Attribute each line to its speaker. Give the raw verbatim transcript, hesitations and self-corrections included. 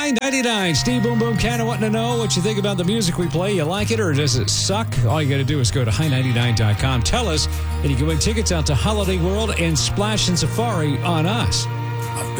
Speaker 1: High ninety-nine. Steve Boom Boom Cannon wanting to know what you think about the music we play. You like it or does it suck? All you got to do is go to high ninety-nine dot com. Tell us, and you can win tickets out to Holiday World and Splash and Safari on us.